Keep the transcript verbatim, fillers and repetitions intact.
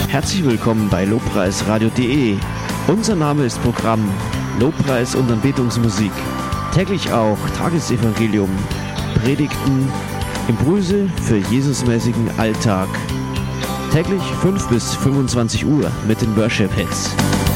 Herzlich willkommen bei lobpreisradio punkt de. Unser Name ist Programm Lobpreis und Anbetungsmusik. Täglich auch Tagesevangelium, Predigten, Impulse für Jesusmäßigen Alltag. Täglich fünf bis fünfundzwanzig Uhr mit den Worship Hits.